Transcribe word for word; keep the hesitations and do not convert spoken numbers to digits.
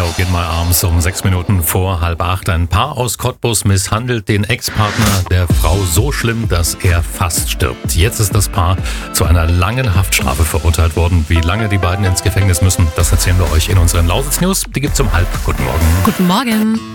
Broke in My Arms um sechs Minuten vor halb acht. Ein Paar aus Cottbus misshandelt den Ex-Partner der Frau so schlimm, dass er fast stirbt. Jetzt ist das Paar zu einer langen Haftstrafe verurteilt worden. Wie lange die beiden ins Gefängnis müssen, das erzählen wir euch in unseren Lausitz News. Die gibt's um halb. Guten Morgen. Guten Morgen.